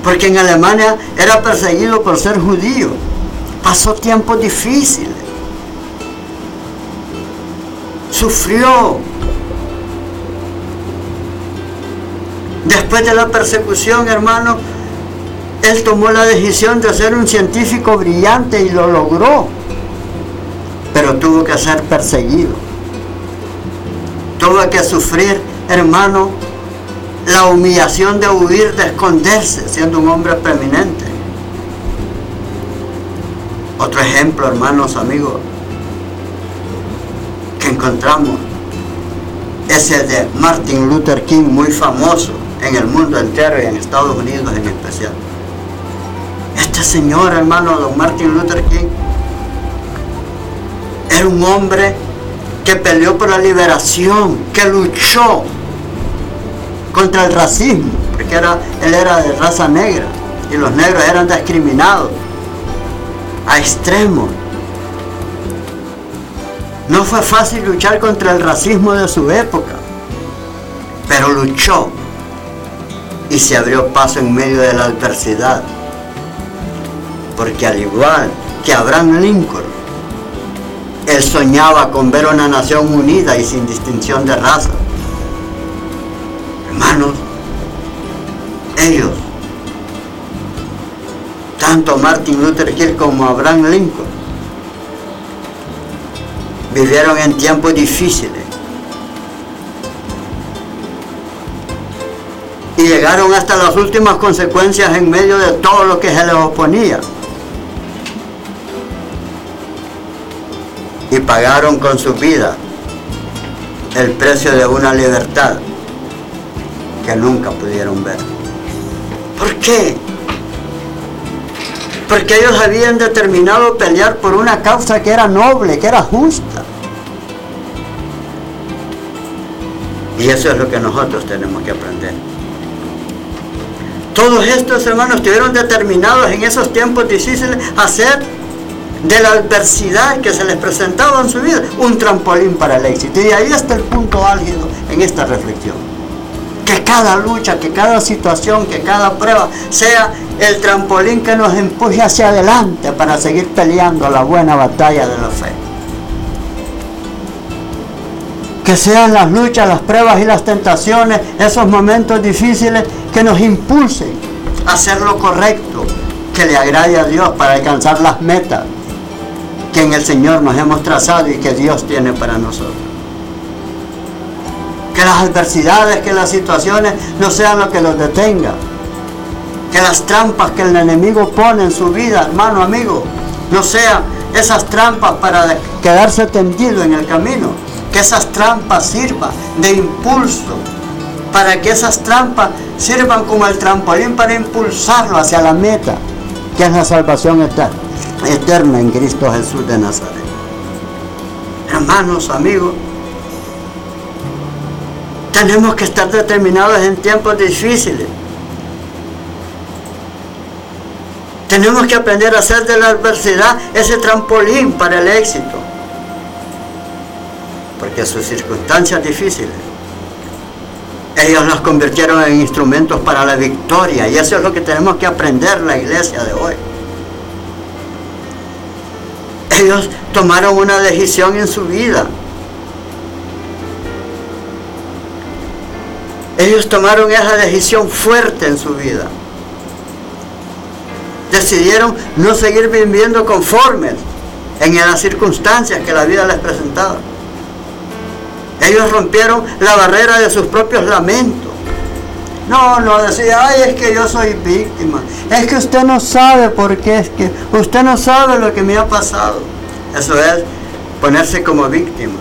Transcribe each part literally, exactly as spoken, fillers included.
porque en Alemania era perseguido por ser judío. Pasó tiempos difíciles. Sufrió. Después de la persecución, hermano, él tomó la decisión de ser un científico brillante y lo logró. Pero tuvo que ser perseguido. Tuvo que sufrir, hermano, la humillación de huir, de esconderse, siendo un hombre preeminente. Otro ejemplo, hermanos, amigos, que encontramos es el de Martin Luther King, muy famoso en el mundo entero y en Estados Unidos en especial. Este señor, hermano, don Martin Luther King, era un hombre que peleó por la liberación, que luchó contra el racismo, porque era, él era de raza negra y los negros eran discriminados a extremos. No fue fácil luchar contra el racismo de su época, pero luchó y se abrió paso en medio de la adversidad, porque al igual que Abraham Lincoln, él soñaba con ver una nación unida y sin distinción de raza. Hermanos, ellos, tanto Martin Luther King como Abraham Lincoln, vivieron en tiempos difíciles y llegaron hasta las últimas consecuencias en medio de todo lo que se les oponía. Y pagaron con su vida el precio de una libertad que nunca pudieron ver. ¿Por qué? Porque ellos habían determinado pelear por una causa que era noble, que era justa. Y eso es lo que nosotros tenemos que aprender. Todos estos hermanos estuvieron determinados en esos tiempos difíciles a hacer de la adversidad que se les presentaba en su vida un trampolín para el éxito. Y ahí está el punto álgido en esta reflexión. Que cada lucha, que cada situación, que cada prueba sea el trampolín que nos empuje hacia adelante para seguir peleando la buena batalla de la fe. Que sean las luchas, las pruebas y las tentaciones, esos momentos difíciles que nos impulsen a hacer lo correcto, que le agrade a Dios para alcanzar las metas que en el Señor nos hemos trazado y que Dios tiene para nosotros. Que las adversidades, que las situaciones no sean lo que los detenga. Que las trampas que el enemigo pone en su vida, hermano, amigo, no sean esas trampas para quedarse tendido en el camino. Que esas trampas sirvan de impulso, para que esas trampas sirvan como el trampolín para impulsarlo hacia la meta, que es la salvación eterna. eterna en Cristo Jesús de Nazaret. Hermanos, amigos, tenemos que estar determinados en tiempos difíciles. Tenemos que aprender a hacer de la adversidad ese trampolín para el éxito, porque sus circunstancias difíciles ellos las convirtieron en instrumentos para la victoria, y eso es lo que tenemos que aprender la iglesia de hoy. Ellos tomaron una decisión en su vida. Ellos tomaron esa decisión fuerte en su vida. Decidieron no seguir viviendo conformes en las circunstancias que la vida les presentaba. Ellos rompieron la barrera de sus propios lamentos. No, no decía, ay, es que yo soy víctima. Es que usted no sabe por qué, es que usted no sabe lo que me ha pasado. Eso es ponerse como víctima.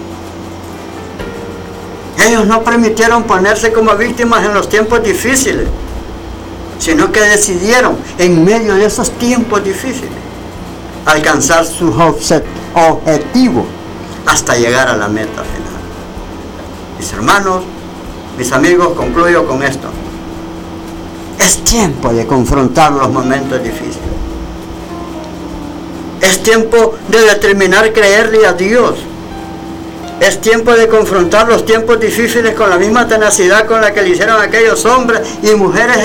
Ellos no permitieron ponerse como víctimas en los tiempos difíciles, sino que decidieron, en medio de esos tiempos difíciles, alcanzar sus objetivos hasta llegar a la meta final. Mis hermanos, mis amigos, concluyo con esto. Es tiempo de confrontar los momentos difíciles. Es tiempo de determinar creerle a Dios. Es tiempo de confrontar los tiempos difíciles con la misma tenacidad con la que le hicieron aquellos hombres y mujeres